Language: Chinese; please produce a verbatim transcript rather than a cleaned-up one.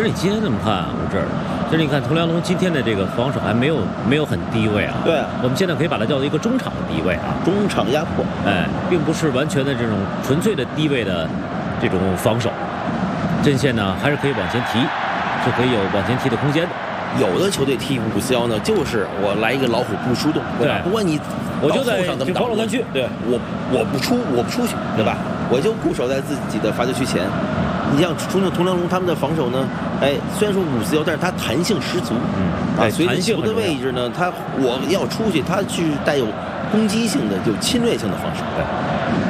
你今天这么看啊，吴志，其实你看佟良龙今天的这个防守还没有没有很低位啊。 对， 我们现在可以把它叫做一个中场的低位啊， 中场压迫， 哎，并不是完全的这种纯粹的低位的这种防守。阵线呢还是可以往前提，是可以有往前提的空间的。 有的球队踢五四幺呢，就是我来一个老虎不出动，对吧？ 对， 不管你我就在上怎么防守三区，对， 我我不出我不出去，对吧？我就固守在自己的罚球区前。你像重庆佟良龙他们的防守呢，哎，虽然说五四幺，但是它弹性十足， 嗯， 啊，随着球的位置呢，他我要出去，他去带有攻击性的、有侵略性的防守。 对。